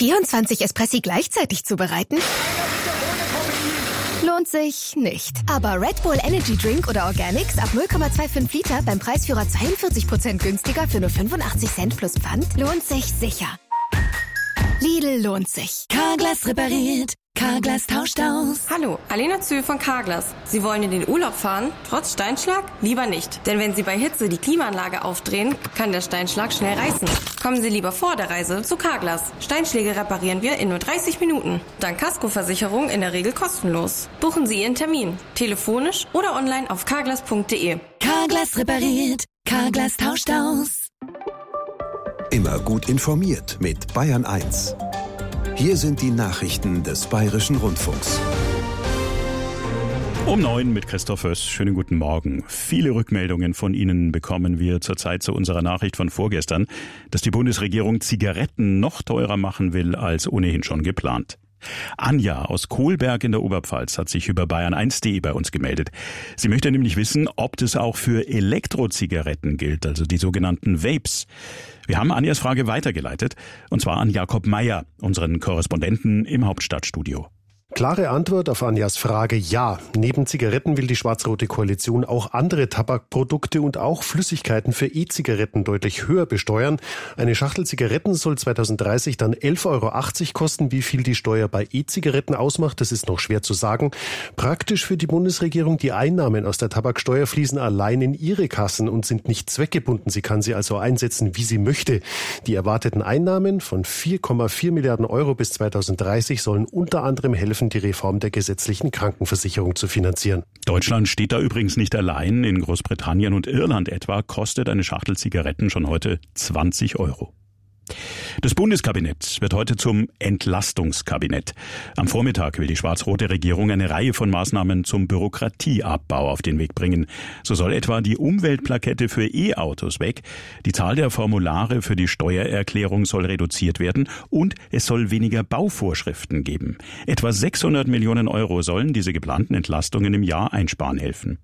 24 Espressi gleichzeitig zubereiten? Lohnt sich nicht. Aber Red Bull Energy Drink oder Organics ab 0,25 Liter beim Preisführer 42% günstiger für nur 85 Cent plus Pfand lohnt sich sicher. Lidl lohnt sich. Carglass repariert. Carglass tauscht aus. Hallo, Alena Zühl von Carglass. Sie wollen in den Urlaub fahren? Trotz Steinschlag? Lieber nicht. Denn wenn Sie bei Hitze die Klimaanlage aufdrehen, kann der Steinschlag schnell reißen. Kommen Sie lieber vor der Reise zu Carglass. Steinschläge reparieren wir in nur 30 Minuten. Dank Kaskoversicherung in der Regel kostenlos. Buchen Sie Ihren Termin. Telefonisch oder online auf carglass.de. Carglass repariert. Carglass tauscht aus. Immer gut informiert mit Bayern 1. Hier sind die Nachrichten des Bayerischen Rundfunks. Um 9 mit Christoph Höss. Schönen guten Morgen. Viele Rückmeldungen von Ihnen bekommen wir zurzeit zu unserer Nachricht von vorgestern, dass die Bundesregierung Zigaretten noch teurer machen will als ohnehin schon geplant. Anja aus Kohlberg in der Oberpfalz hat sich über bayern1.de bei uns gemeldet. Sie möchte nämlich wissen, ob das auch für Elektrozigaretten gilt, also die sogenannten Vapes. Wir haben Anjas Frage weitergeleitet, und zwar an Jakob Meyer, unseren Korrespondenten im Hauptstadtstudio. Klare Antwort auf Anjas Frage: Ja. Neben Zigaretten will die schwarz-rote Koalition auch andere Tabakprodukte und auch Flüssigkeiten für E-Zigaretten deutlich höher besteuern. Eine Schachtel Zigaretten soll 2030 dann 11,80 Euro kosten. Wie viel die Steuer bei E-Zigaretten ausmacht, das ist noch schwer zu sagen. Praktisch für die Bundesregierung: Die Einnahmen aus der Tabaksteuer fließen allein in ihre Kassen und sind nicht zweckgebunden. Sie kann sie also einsetzen, wie sie möchte. Die erwarteten Einnahmen von 4,4 Milliarden Euro bis 2030 sollen unter anderem helfen, die Reform der gesetzlichen Krankenversicherung zu finanzieren. Deutschland steht da übrigens nicht allein. In Großbritannien und Irland etwa kostet eine Schachtel Zigaretten schon heute 20 Euro. Das Bundeskabinett wird heute zum Entlastungskabinett. Am Vormittag will die schwarz-rote Regierung eine Reihe von Maßnahmen zum Bürokratieabbau auf den Weg bringen. So soll etwa die Umweltplakette für E-Autos weg, die Zahl der Formulare für die Steuererklärung soll reduziert werden und es soll weniger Bauvorschriften geben. Etwa 600 Millionen Euro sollen diese geplanten Entlastungen im Jahr einsparen helfen.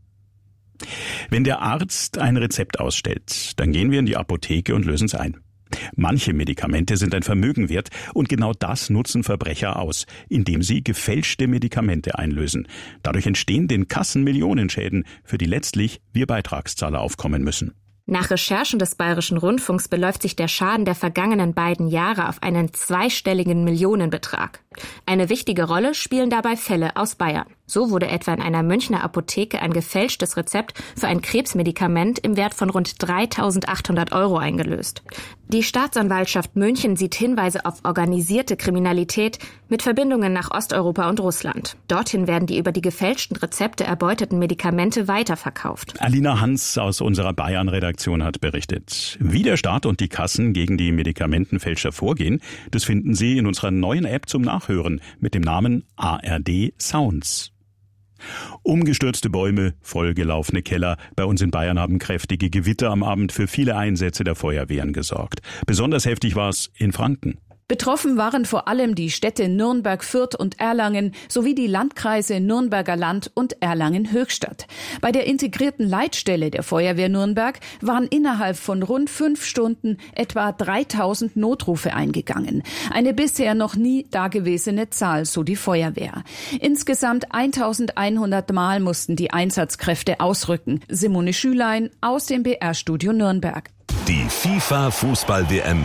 Wenn der Arzt ein Rezept ausstellt, dann gehen wir in die Apotheke und lösen es ein. Manche Medikamente sind ein Vermögen wert und genau das nutzen Verbrecher aus, indem sie gefälschte Medikamente einlösen. Dadurch entstehen den Kassen Millionenschäden, für die letztlich wir Beitragszahler aufkommen müssen. Nach Recherchen des Bayerischen Rundfunks beläuft sich der Schaden der vergangenen beiden Jahre auf einen zweistelligen Millionenbetrag. Eine wichtige Rolle spielen dabei Fälle aus Bayern. So wurde etwa in einer Münchner Apotheke ein gefälschtes Rezept für ein Krebsmedikament im Wert von rund 3.800 Euro eingelöst. Die Staatsanwaltschaft München sieht Hinweise auf organisierte Kriminalität mit Verbindungen nach Osteuropa und Russland. Dorthin werden die über die gefälschten Rezepte erbeuteten Medikamente weiterverkauft. Alina Hans aus unserer Bayern-Redaktion hat berichtet. Wie der Staat und die Kassen gegen die Medikamentenfälscher vorgehen, das finden Sie in unserer neuen App zum Nachhören mit dem Namen ARD Sounds. Umgestürzte Bäume, vollgelaufene Keller. Bei uns in Bayern haben kräftige Gewitter am Abend für viele Einsätze der Feuerwehren gesorgt. Besonders heftig war es in Franken. Betroffen waren vor allem die Städte Nürnberg, Fürth und Erlangen sowie die Landkreise Nürnberger Land und Erlangen-Höchstadt. Bei der integrierten Leitstelle der Feuerwehr Nürnberg waren innerhalb von rund 5 Stunden etwa 3.000 Notrufe eingegangen. Eine bisher noch nie dagewesene Zahl, so die Feuerwehr. Insgesamt 1.100 Mal mussten die Einsatzkräfte ausrücken. Simone Schülein aus dem BR-Studio Nürnberg. Die FIFA-Fußball-WM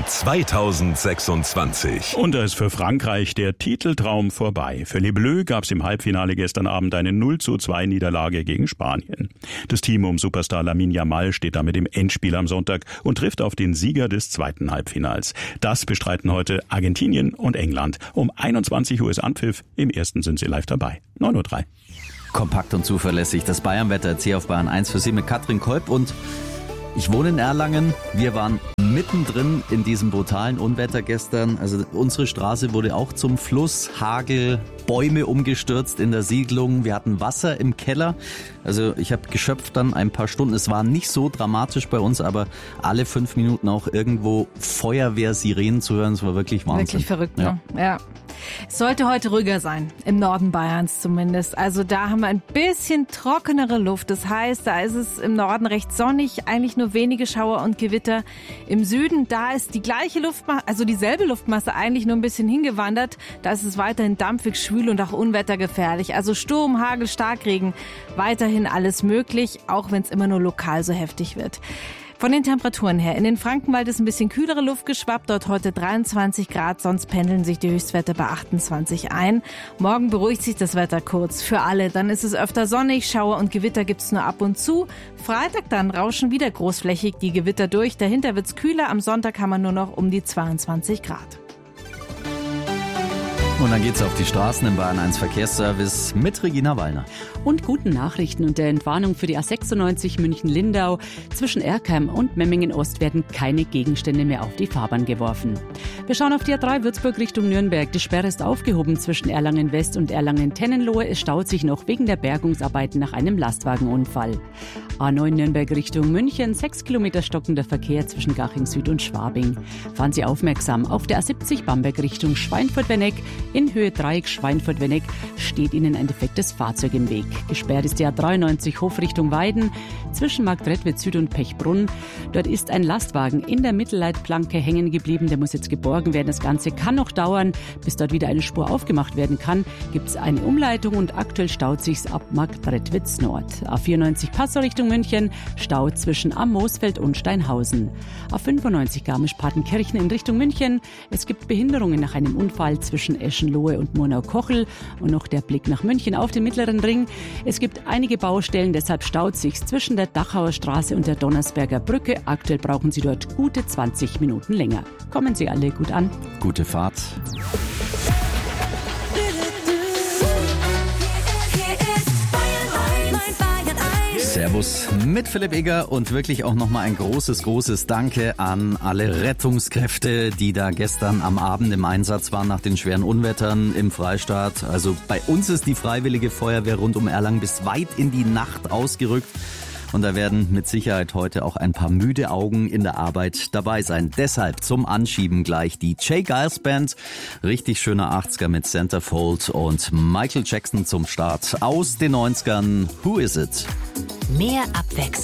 2026. Und da ist für Frankreich der Titeltraum vorbei. Für Les Bleus gab es im Halbfinale gestern Abend eine 0:2 Niederlage gegen Spanien. Das Team um Superstar Lamine Yamal steht damit im Endspiel am Sonntag und trifft auf den Sieger des zweiten Halbfinals. Das bestreiten heute Argentinien und England. Um 21 Uhr ist Anpfiff, im ersten sind sie live dabei. 9:03 Uhr. Kompakt und zuverlässig. Das Bayernwetter erzählt auf Bayern 1 für Sie mit Katrin Kolb und ich wohne in Erlangen. Wir waren mittendrin in diesem brutalen Unwetter gestern. Also unsere Straße wurde auch zum Fluss. Hagel, Bäume umgestürzt in der Siedlung. Wir hatten Wasser im Keller. Also ich habe geschöpft dann ein paar Stunden. Es war nicht so dramatisch bei uns, aber alle 5 Minuten auch irgendwo Feuerwehrsirenen zu hören. Es war wirklich Wahnsinn. Wirklich verrückt, ne? Ja. Sollte heute ruhiger sein, im Norden Bayerns zumindest. Also da haben wir ein bisschen trockenere Luft. Das heißt, da ist es im Norden recht sonnig, eigentlich nur wenige Schauer und Gewitter. Im Süden, da ist die gleiche Luftmasse, also dieselbe Luftmasse eigentlich nur ein bisschen hingewandert. Da ist es weiterhin dampfig, schwül und auch unwettergefährlich. Also Sturm, Hagel, Starkregen, weiterhin alles möglich, auch wenn es immer nur lokal so heftig wird. Von den Temperaturen her, in den Frankenwald ist ein bisschen kühlere Luft geschwappt, dort heute 23 Grad, sonst pendeln sich die Höchstwerte bei 28 ein. Morgen beruhigt sich das Wetter kurz für alle, dann ist es öfter sonnig, Schauer und Gewitter gibt's nur ab und zu. Freitag dann rauschen wieder großflächig die Gewitter durch, dahinter wird's kühler, am Sonntag haben wir nur noch um die 22 Grad. Und dann geht's auf die Straßen im Bayern 1 Verkehrsservice mit Regina Wallner. Und guten Nachrichten und der Entwarnung für die A96 München-Lindau. Zwischen Erkheim und Memmingen-Ost werden keine Gegenstände mehr auf die Fahrbahn geworfen. Wir schauen auf die A3 Würzburg Richtung Nürnberg. Die Sperre ist aufgehoben zwischen Erlangen-West und Erlangen-Tennenlohe. Es staut sich noch wegen der Bergungsarbeiten nach einem Lastwagenunfall. A9 Nürnberg Richtung München. 6 Kilometer stockender Verkehr zwischen Gaching Süd und Schwabing. Fahren Sie aufmerksam. Auf der A70 Bamberg Richtung Schweinfurt-Wenneck. In Höhe Dreieck Schweinfurt-Wenneck steht Ihnen ein defektes Fahrzeug im Weg. Gesperrt ist die A93 Hof Richtung Weiden zwischen Marktredwitz Süd und Pechbrunn. Dort ist ein Lastwagen in der Mittelleitplanke hängen geblieben. Der muss jetzt geborgen werden. Das Ganze kann noch dauern, bis dort wieder eine Spur aufgemacht werden kann. Gibt es eine Umleitung und aktuell staut sich's ab Marktredwitz Nord. A94 Passau Richtung München, Stau zwischen Am Moosfeld und Steinhausen. A95 Garmisch-Partenkirchen in Richtung München. Es gibt Behinderungen nach einem Unfall zwischen Eschenlohe und Murnau-Kochel. Und noch der Blick nach München auf den Mittleren Ring. Es gibt einige Baustellen, deshalb staut sich zwischen der Dachauer Straße und der Donnersberger Brücke. Aktuell brauchen Sie dort gute 20 Minuten länger. Kommen Sie alle gut an. Gute Fahrt. Servus mit Philipp Eger und wirklich auch nochmal ein großes Danke an alle Rettungskräfte, die da gestern am Abend im Einsatz waren nach den schweren Unwettern im Freistaat. Also bei uns ist die Freiwillige Feuerwehr rund um Erlangen bis weit in die Nacht ausgerückt. Und da werden mit Sicherheit heute auch ein paar müde Augen in der Arbeit dabei sein. Deshalb zum Anschieben gleich die J. Geils Band. Richtig schöner 80er mit Centerfold und Michael Jackson zum Start aus den 90ern. Who is it? Mehr Abwechslung.